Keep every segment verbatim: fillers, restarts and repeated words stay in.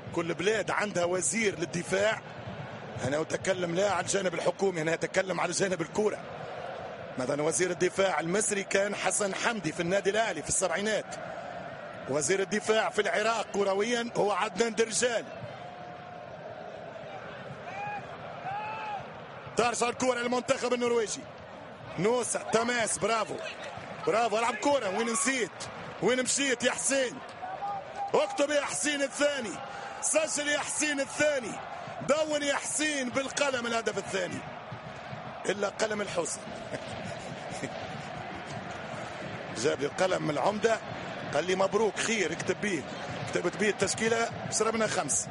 كل بلاد عندها وزير للدفاع. أنا أتكلم لا على الجانب الحكومي، أنا أتكلم على جانب الكرة. مثلا وزير الدفاع المصري كان حسن حمدي في النادي الأهلي في السبعينات. وزير الدفاع في العراق كرويا هو عدنان درجال. ترجع الكرة للمنتخب النرويجي. نوسة تماس، برافو برافو، العب كرة. وين نسيت؟ وين مشيت يا حسين؟ اكتب يا حسين الثاني، سجل يا حسين الثاني، دون يا حسين بالقلم الهدف الثاني، الا قلم الحسن. جاب لي القلم من العمدة قال لي مبروك خير، اكتب بيه. كتبت بيه التشكيلة، شربنا خمس.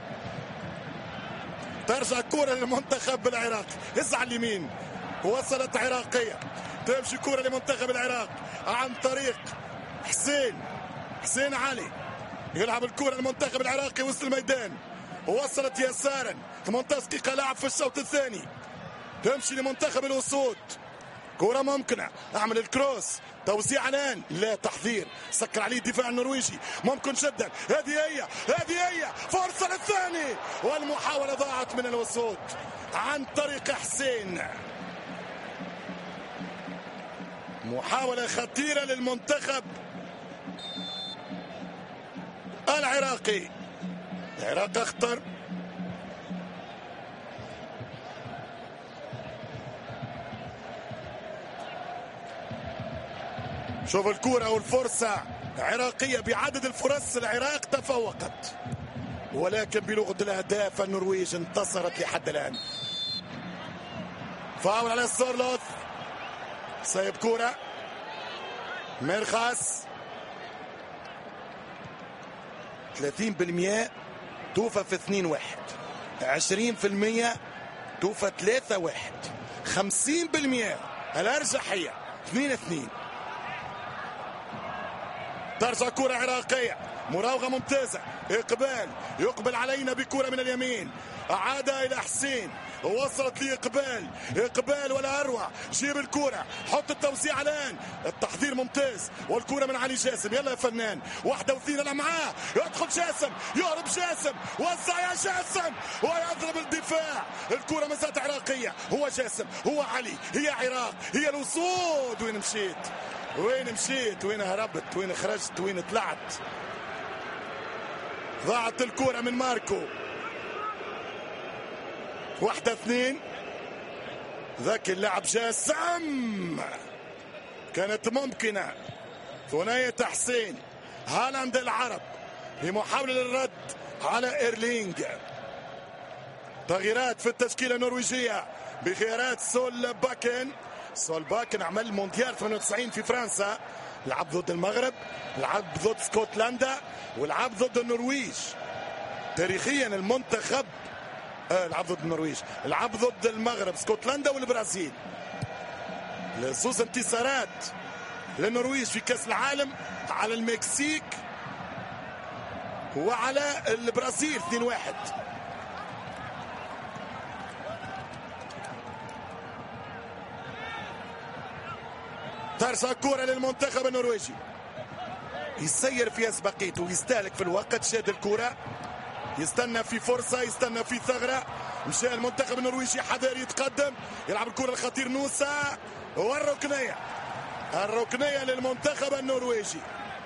ترجع الكرة للمنتخب العراقي، هز على اليمين، وصلت عراقية، تمشي كرة لمنتخب العراق عن طريق حسين حسين علي، يلعب الكرة للمنتخب العراقي وسط الميدان، ووصلت يسارا ثمانية عشر دقيقة لعب في الشوط الثاني، تمشي لمنتخب الأسود. كرة ممكنة، اعمل الكروس، توزيع الان، لا تحذير، سكر عليه الدفاع النرويجي، ممكن جدا، هذه هي هذه هي فرصة للثاني، والمحاولة ضاعت من الأسود عن طريق حسين. محاولة خطيرة للمنتخب العراقي. العراق اخطر، شوف الكرة والفرصة عراقية. بعدد الفرص العراق تفوقت، ولكن بلغة الأهداف النرويج انتصرت لحد الآن. فاول على السورلوث، سايب كرة ميرخاس. ثلاثين بالمئة توفى في اثنين واحد، عشرين بالمئة توفى ثلاثة واحد، خمسين بالمئة الأرجحية اثنين اثنين. ترجع كرة عراقية، مراوغة ممتازة، إقبال يقبل علينا بكرة من اليمين، أعادها إلى حسين، وصلت لي إقبال إقبال ولا أروع. جيب الكرة، حط التوزيع الآن، التحضير ممتاز، والكرة من علي جاسم. يلا يا فنان، واحدة واثنين، أنا معاه، يدخل جاسم، يهرب جاسم، وزع يا جاسم، ويضرب الدفاع. الكرة مسات عراقية، هو جاسم، هو علي، هي عراق، هي الأسود. وين مشيت؟ وين مشيت؟ وين هربت؟ وين خرجت؟ وين طلعت؟ ضاعت الكرة من ماركو. واحدة اثنين، ذاك اللاعب جاسم، كانت ممكنة. ثنائية حسين هالاند العرب لمحاولة للرد على إيرلينج. تغييرات في التشكيلة النرويجية بخيارات سول باكن. سول باكن عمل مونديال ثمانية وتسعين في فرنسا، لعب ضد المغرب، لعب ضد اسكتلندا، ولعب ضد النرويج. تاريخيا المنتخب آه لعب ضد النرويج، لعب ضد المغرب، اسكتلندا والبرازيل. لزوز انتصارات للنرويج في كأس العالم على المكسيك وعلى البرازيل اثنين واحد. ترجع الكرة للمنتخب النرويجي، يسير في أسبقيته ويستهلك في الوقت. شاد الكرة، يستنى في فرصة، يستنى في ثغرة. مشى المنتخب النرويجي حذر يتقدم، يلعب الكرة الخطير نوسة، والركنية الركنية للمنتخب النرويجي.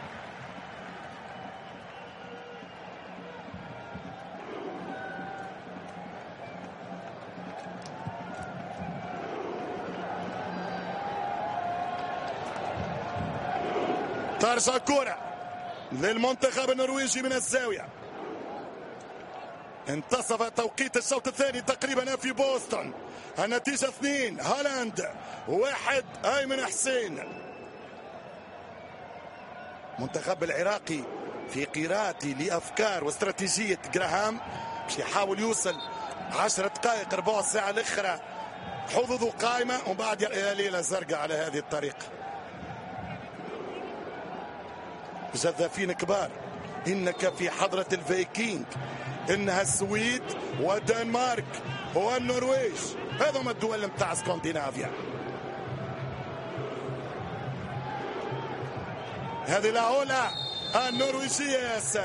ترجع الكرة للمنتخب النرويجي من الزاوية. انتصف توقيت الشوط الثاني تقريبا في بوسطن. النتيجة اثنين هالاند، واحد أيمن حسين. منتخب العراقي في قراءتي لأفكار واستراتيجية جراهام باش يحاول يوصل عشر دقائق ربع ساعة الأخرى حظوظه قائمة، ومن بعد يا ليلة زرقاء على هذه الطريقة. جذافين كبار، إنك في حضرة الفيكينج، إنها السويد ودنمارك والنرويج، هذهم الدول متاع اسكندنافيا. هذه العلا النرويجية يا سلام.